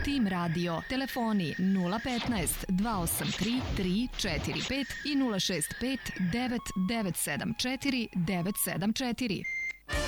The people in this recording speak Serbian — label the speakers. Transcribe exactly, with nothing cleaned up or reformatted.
Speaker 1: Tim Radio. Telefoni nula petnaest, dva osam tri, tri četiri pet i nula šest pet, devet devet sedam četiri, devet sedam četiri.